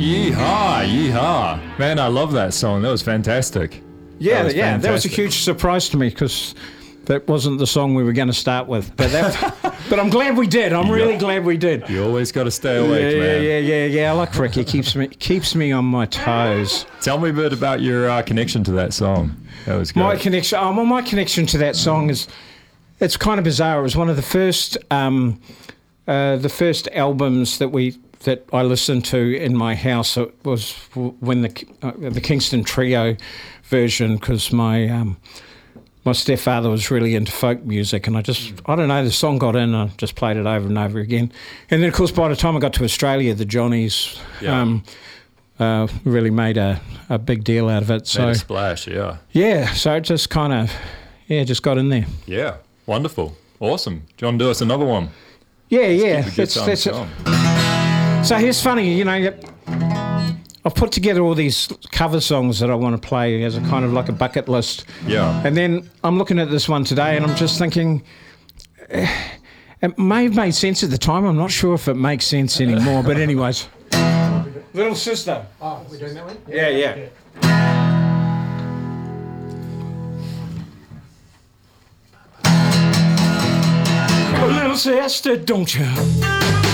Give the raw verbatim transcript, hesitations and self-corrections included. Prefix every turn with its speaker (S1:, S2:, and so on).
S1: Yeehaw, yeehaw. Man, I love that song. That was fantastic.
S2: Yeah,
S1: that
S2: yeah,
S1: fantastic.
S2: that was a huge surprise to me because that wasn't the song we were going to start with. But that, but I'm glad we did. I'm really
S1: Yep.
S2: glad we did.
S1: You always got to stay awake,
S2: yeah,
S1: man.
S2: yeah, yeah, yeah, yeah. I like Ricky. Keeps me keeps me on my toes.
S1: Tell me a bit about your uh, connection to that song. That was great.
S2: My connection. Oh, well, my connection to that song is it's kind of bizarre. It was one of the first um, uh, the first albums that we. that I listened to in my house. It was when the uh, the Kingston Trio version, because my um, my stepfather was really into folk music, and I just I don't know the song got in, and I just played it over and over again. And then of course by the time I got to Australia, the Johnnies
S1: Yeah.
S2: um, uh, really made a, a big deal out of it. So
S1: Made a splash, yeah.
S2: yeah, so it just kind of yeah just got in there.
S1: Yeah, wonderful. Awesome. John, do us another one.
S2: Yeah, yeah,
S1: Keep the good
S2: that's
S1: times
S2: that's it.
S1: going.
S2: So here's funny, you know, I've put together all these cover songs that I want to play as a kind of like a bucket list.
S1: Yeah.
S2: And then I'm looking at this one today and I'm just thinking, eh, it may have made sense at the time. I'm not sure if it makes sense anymore. But anyways. Little Sister.
S3: Oh, we're doing that one?
S2: Yeah, yeah. Oh, little sister, don't you